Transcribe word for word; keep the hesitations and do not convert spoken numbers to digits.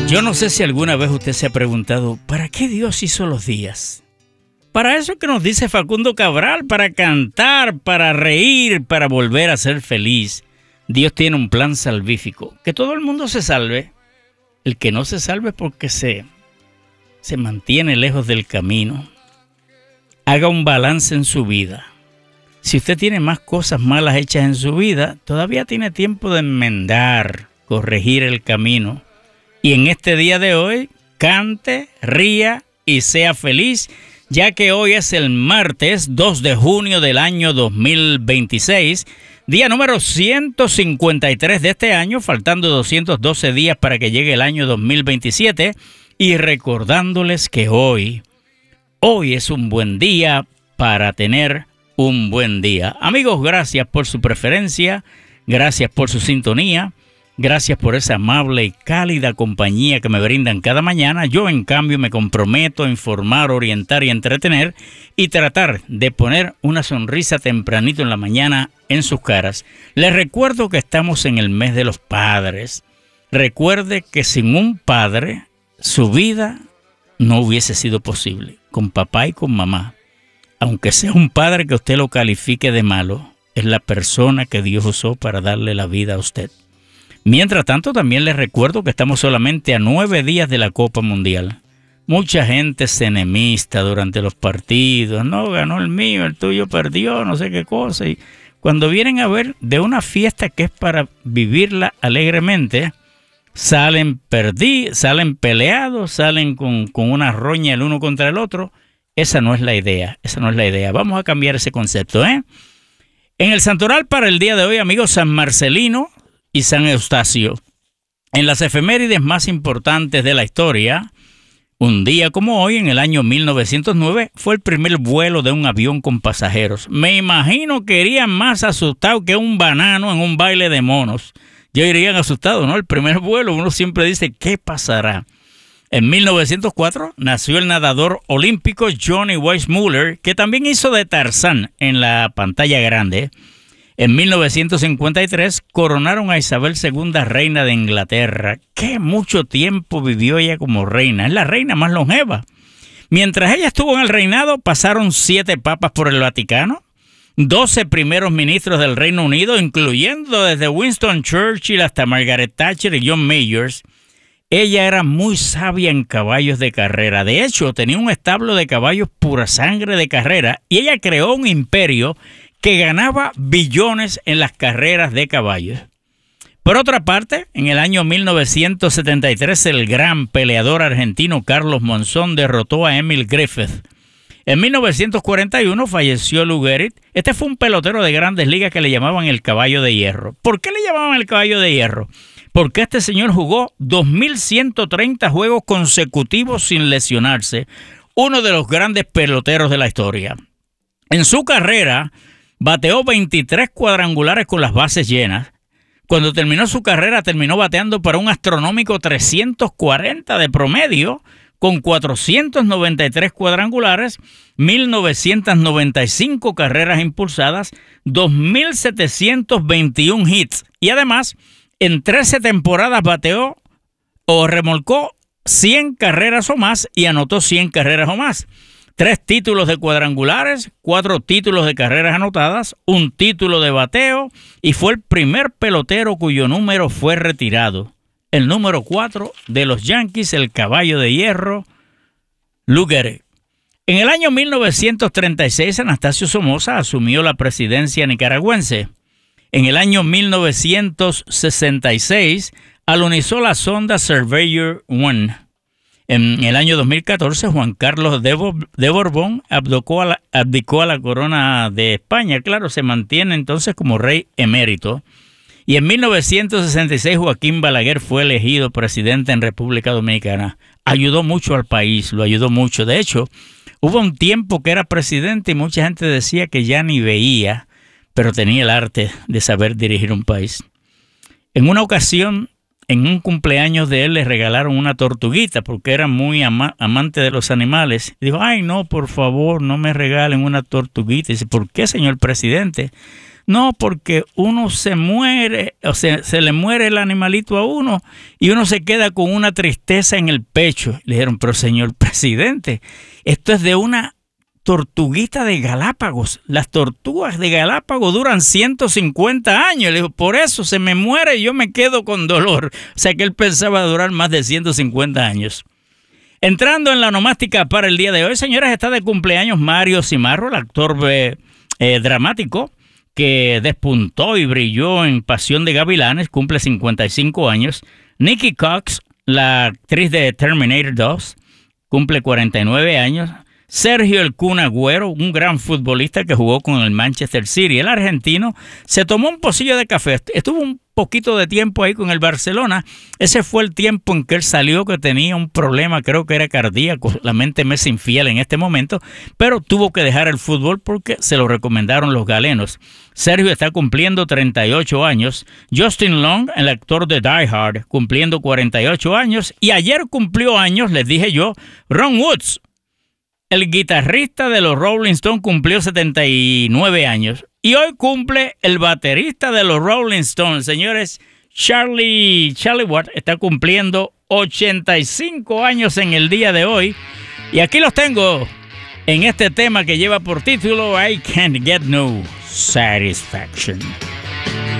Yo no sé si alguna vez usted se ha preguntado, ¿para qué Dios hizo los días? Para eso que nos dice Facundo Cabral, para cantar, para reír, para volver a ser feliz. Dios tiene un plan salvífico, que todo el mundo se salve. El que no se salve porque se, se mantiene lejos del camino. Haga un balance en su vida. Si usted tiene más cosas malas hechas en su vida, todavía tiene tiempo de enmendar, corregir el camino. Y en este día de hoy, cante, ría y sea feliz, ya que hoy es el martes dos de junio del año dos mil veintiséis, día número ciento cincuenta y tres de este año, faltando doscientos doce días para que llegue el año dos mil veintisiete, y recordándoles que hoy, hoy es un buen día para tener un buen día. Amigos, gracias por su preferencia, gracias por su sintonía. Gracias por esa amable y cálida compañía que me brindan cada mañana. Yo, en cambio, me comprometo a informar, orientar y entretener y tratar de poner una sonrisa tempranito en la mañana en sus caras. Les recuerdo que estamos en el mes de los padres. Recuerde que sin un padre, su vida no hubiese sido posible, con papá y con mamá. Aunque sea un padre que usted lo califique de malo, es la persona que Dios usó para darle la vida a usted. Mientras tanto, también les recuerdo que estamos solamente a nueve días de la Copa Mundial. Mucha gente se enemista durante los partidos. No, ganó el mío, el tuyo perdió, no sé qué cosa. Y cuando vienen a ver de una fiesta que es para vivirla alegremente, salen perdi, salen peleados, salen con, con una roña el uno contra el otro. Esa no es la idea, esa no es la idea. Vamos a cambiar ese concepto, ¿eh? En el santoral para el día de hoy, amigos, San Marcelino y San Eustacio. En las efemérides más importantes de la historia, un día como hoy, en el año mil novecientos nueve, fue el primer vuelo de un avión con pasajeros. Me imagino que irían más asustados que un banano en un baile de monos. Ya irían asustados, ¿no? El primer vuelo, uno siempre dice, ¿qué pasará? En mil novecientos cuatro nació el nadador olímpico Johnny Weissmuller, que también hizo de Tarzán en la pantalla grande. En mil novecientos cincuenta y tres coronaron a Isabel segunda, reina de Inglaterra. ¡Qué mucho tiempo vivió ella como reina! Es la reina más longeva. Mientras ella estuvo en el reinado, pasaron siete papas por el Vaticano, doce primeros ministros del Reino Unido, incluyendo desde Winston Churchill hasta Margaret Thatcher y John Majors. Ella era muy sabia en caballos de carrera. De hecho, tenía un establo de caballos pura sangre de carrera y ella creó un imperio que ganaba billones en las carreras de caballos. Por otra parte, en el año mil novecientos setenta y tres, el gran peleador argentino Carlos Monzón derrotó a Emil Griffith. En mil novecientos cuarenta y uno falleció Lou Gehrig. Este fue un pelotero de Grandes Ligas que le llamaban el caballo de hierro. ¿Por qué le llamaban el caballo de hierro? Porque este señor jugó dos mil ciento treinta juegos consecutivos sin lesionarse. Uno de los grandes peloteros de la historia. En su carrera bateó veintitrés cuadrangulares con las bases llenas. Cuando terminó su carrera, terminó bateando para un astronómico trescientos cuarenta de promedio, con cuatrocientos noventa y tres cuadrangulares, mil novecientos noventa y cinco carreras impulsadas, dos mil setecientos veintiún hits. Y además, en trece temporadas bateó o remolcó cien carreras o más y anotó cien carreras o más. Tres títulos de cuadrangulares, cuatro títulos de carreras anotadas, un título de bateo y fue el primer pelotero cuyo número fue retirado. El número cuatro de los Yankees, el caballo de hierro, Lou Gehrig. En el año mil novecientos treinta y seis, Anastasio Somoza asumió la presidencia nicaragüense. En el año mil novecientos sesenta y seis, alunizó la sonda Surveyor uno. En el año dos mil catorce, Juan Carlos de, Bo- de Borbón abdicó a, la, abdicó a la corona de España. Claro, se mantiene entonces como rey emérito. Y en mil novecientos sesenta y seis, Joaquín Balaguer fue elegido presidente en República Dominicana. Ayudó mucho al país, lo ayudó mucho. De hecho, hubo un tiempo que era presidente y mucha gente decía que ya ni veía, pero tenía el arte de saber dirigir un país. En una ocasión, en un cumpleaños de él, le regalaron una tortuguita porque era muy ama- amante de los animales. Y dijo, ay no, por favor, no me regalen una tortuguita. Y dice, ¿por qué, señor presidente? No, porque uno se muere, o sea, se le muere el animalito a uno y uno se queda con una tristeza en el pecho. Le dijeron, pero señor presidente, esto es de una tortuguita de Galápagos. Las tortugas de Galápagos duran ciento cincuenta años. Le dijo, por eso se me muere y yo me quedo con dolor. O sea que él pensaba durar más de ciento cincuenta años. Entrando en la nomástica para el día de hoy, señores, está de cumpleaños Mario Cimarro, el actor eh, eh, dramático que despuntó y brilló en Pasión de Gavilanes, cumple cincuenta y cinco años. Nikki Cox, la actriz de Terminator dos, cumple cuarenta y nueve años. Sergio El Kun Agüero, un gran futbolista que jugó con el Manchester City. El argentino se tomó un pocillo de café. Estuvo un poquito de tiempo ahí con el Barcelona. Ese fue el tiempo en que él salió, que tenía un problema, creo que era cardíaco. La mente me es infiel en este momento, pero tuvo que dejar el fútbol porque se lo recomendaron los galenos. Sergio está cumpliendo treinta y ocho años. Justin Long, el actor de Die Hard, cumpliendo cuarenta y ocho años. Y ayer cumplió años, les dije yo, Ron Woods. El guitarrista de los Rolling Stones, cumplió setenta y nueve años. Y hoy cumple el baterista de los Rolling Stones, señores. Charlie, Charlie Watts está cumpliendo ochenta y cinco años en el día de hoy. Y aquí los tengo en este tema que lleva por título I Can't Get No Satisfaction.